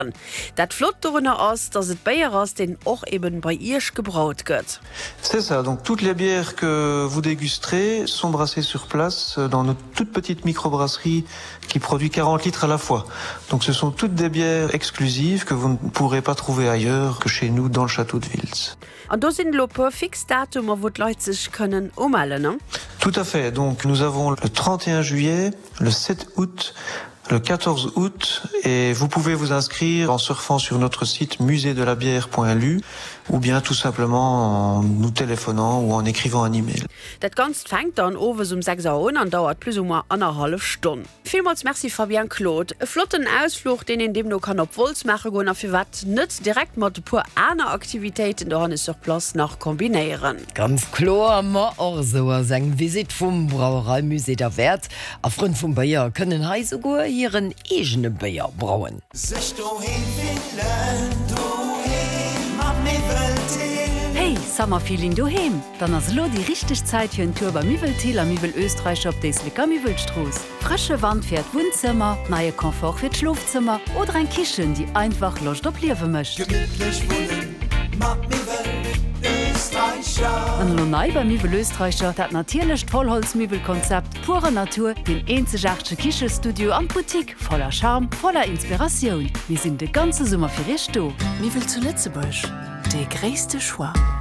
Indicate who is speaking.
Speaker 1: Dat Flot darunter aus, dass es Bier aus den auch eben bei Irsch gebraut wird.
Speaker 2: C'est ça, donc toutes les bières que vous dégusterez sont brassées sur place dans notre toute petite microbrasserie qui produit 40 litres à la fois. Donc ce sont toutes des bières exclusives que vous ne pourrez pas trouver ailleurs que chez nous dans le château de Vils.
Speaker 1: Und da sind Lope fix Datum, wo die Leute sich können ummelden, ne?
Speaker 2: Tout à fait, donc nous avons le 31 juillet, le 7 août, le 14 août et vous pouvez vous inscrire en surfant sur notre site muséedelabière.lu ou bien tout simplement en nous téléphonant ou en écrivant un email.
Speaker 1: Das Ganze fängt dann overs 6 Uhr an und dauert plus ou moins 1,5 Stunden. Vielmals merci Fabian Claude. Ein flotten Ausflug, den in dem du kann auf Wols machen gehen, für was nicht direkt mit ein paar anderen Aktivitäten da ist sur Platz noch kombinieren.
Speaker 3: Ganz klar, ma auch so sagen Visit vom Brauereimusee der Wert. Aufgrund vom Bier können he sogar ihren eigenen Bier brauen.
Speaker 4: Hey, Sommerfeeling daheim. Dann ist lo die richtige Zeit für eine Tour bei Müveltil am Müvel Österreich auf der Slicker Müvelstraße. Frische Wand für das Wohnzimmer, neue Komfort für das Schlafzimmer oder ein Kitchen, die einfach Lust auf Leben möchte.
Speaker 5: Gemütlich wohnen, mag Müvel Österreicher.
Speaker 4: Und lo neu bei Müvel Österreicher, das natürlich Vollholz-Müvel-Konzept, pure Natur, den einzigartigen Küchenstudio und Boutique, voller Charme, voller Inspiration. Wir sind den ganzen Sommer für dich da.
Speaker 6: Müvel zu Lützeburg. Der größte Choix.